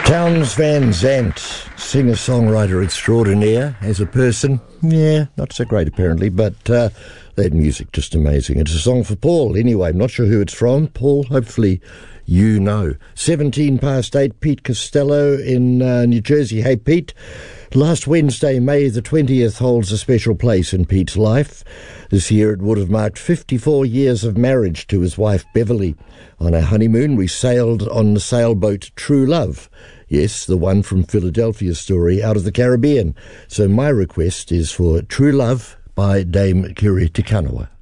Townes Van Zandt, singer-songwriter extraordinaire. As a person, not so great apparently, but that music just amazing. It's a song for Paul. Anyway, I'm not sure who it's from. Paul, hopefully you know. 8:17, Pete Costello in New Jersey. Hey, Pete. Last Wednesday, May the 20th, holds a special place in Pete's life. This year it would have marked 54 years of marriage to his wife, Beverly. On our honeymoon, we sailed on the sailboat True Love. Yes, the one from Philadelphia Story out of the Caribbean. So my request is for True Love by Dame Kiri Te Kanawa.